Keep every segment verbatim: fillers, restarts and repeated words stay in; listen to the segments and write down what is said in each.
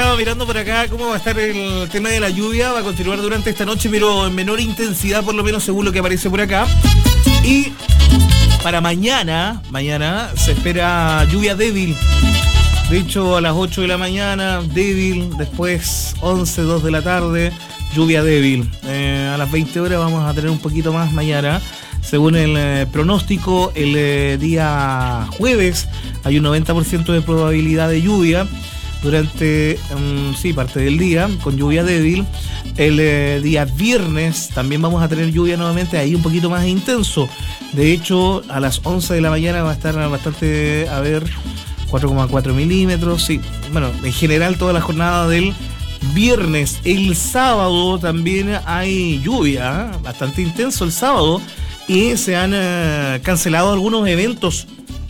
estaba mirando por acá cómo va a estar el tema de la lluvia. Va a continuar durante esta noche, pero en menor intensidad, por lo menos según lo que aparece por acá. Y para mañana, mañana se espera lluvia débil. De hecho, a las ocho de la mañana, débil. Después, once, dos de la tarde, lluvia débil. Eh, a las veinte horas vamos a tener un poquito más mañana. Según el eh, pronóstico, el eh, día jueves hay un noventa por ciento de probabilidad de lluvia durante, um, sí, parte del día, con lluvia débil. El eh, día viernes también vamos a tener lluvia nuevamente, ahí un poquito más intenso. De hecho, a las once de la mañana va a estar bastante, a ver, cuatro coma cuatro milímetros. Sí, bueno, en general toda la jornada del viernes. El sábado también hay lluvia, ¿eh? Bastante intenso el sábado. Y se han uh, cancelado algunos eventos.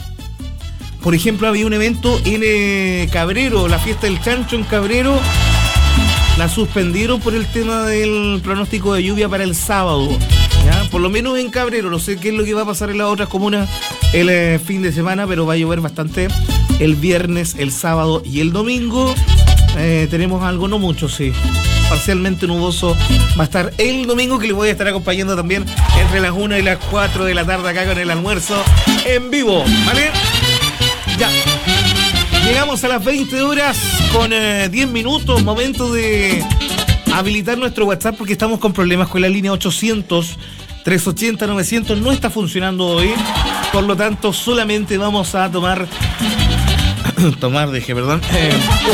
Por ejemplo, había un evento en eh, Cabrero, la fiesta del chancho en Cabrero. La suspendieron por el tema del pronóstico de lluvia para el sábado, ¿ya? Por lo menos en Cabrero. No sé qué es lo que va a pasar en las otras comunas el eh, fin de semana, pero va a llover bastante el viernes, el sábado y el domingo. Eh, tenemos algo, no mucho, sí. Parcialmente nuboso va a estar el domingo, que les voy a estar acompañando también entre las una y las cuatro de la tarde acá con el almuerzo en vivo, ¿vale? Ya. Llegamos a las veinte horas con eh, diez minutos, momento de habilitar nuestro WhatsApp porque estamos con problemas con la línea ochocientos, trescientos ochenta, novecientos, no está funcionando hoy, por lo tanto solamente vamos a tomar, tomar, dije, perdón, eh,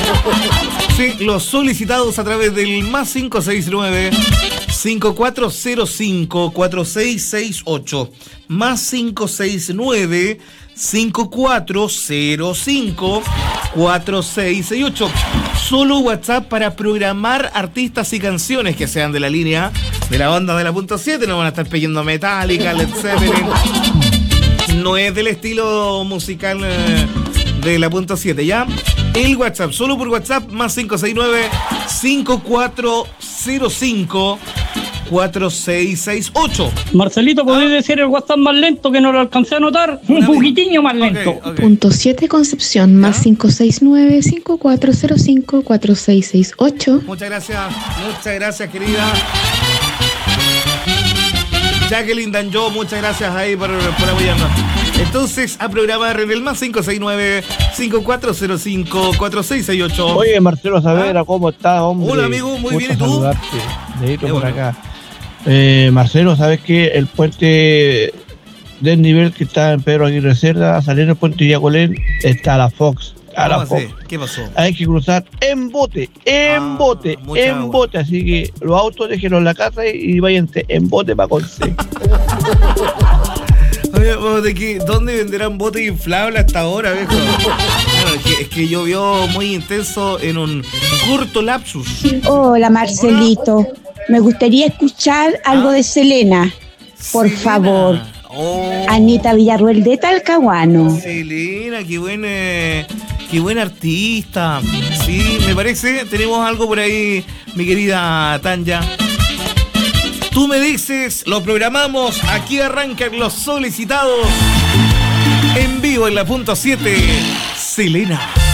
sí, los solicitados a través del más cinco seis nueve, cinco cuatro cero cinco, cuatro seis seis ocho, más cinco seis nueve, cinco cuatro cero cinco, cuatro seis seis ocho. Solo WhatsApp para programar artistas y canciones que sean de la línea de la banda de la punto siete. No van a estar pidiendo Metallica, Led Zeppelin. No es del estilo musical eh, de la punto siete, ¿ya? El WhatsApp, solo por WhatsApp, más cinco seis nueve, cinco cuatro cero cinco, cuatro seis seis ocho. Marcelito, ¿podés ah. decir el WhatsApp más lento que no lo alcancé a notar? Un Una poquitiño más lento. Okay, okay. Punto siete Concepción, ¿Ah? Más cinco seis nueve, cinco cuatro cero cinco, cuatro seis seis ocho. Muchas gracias, muchas gracias, querida Jacqueline Danjo, muchas gracias ahí por, por apoyarnos. Entonces, a programar en el más cinco seis nueve, cinco cuatro cero cinco, cuatro seis seis ocho. Oye, Marcelo Saavedra, ¿Ah? ¿Cómo estás, hombre? Hola, amigo, muy bien, ¿y tú? Dedito por acá. Eh, Marcelo, ¿sabes qué? El puente del nivel que está en Pedro Aguirre Cerda, saliendo del puente Yacolén, está la Fox. A la Fox. ¿Qué pasó? Hay que cruzar en bote, en ah, bote, en agua. bote. Así que los autos déjenlos en la casa y váyanse en bote para Conce. Oye, ¿de qué? ¿Dónde venderán botes inflables hasta ahora, viejo? Bueno, es, que, es que llovió muy intenso en un corto lapsus. Hola, Marcelito. Hola. Me gustaría escuchar algo ¿Ah? de Selena, por Selena. favor. Oh. Anita Villarruel de Talcahuano. Selena, qué buena, qué buena artista. Sí, me parece. Tenemos algo por ahí, mi querida Tanya. Tú me dices, lo programamos. Aquí arrancan los solicitados en vivo en la punto siete. Selena.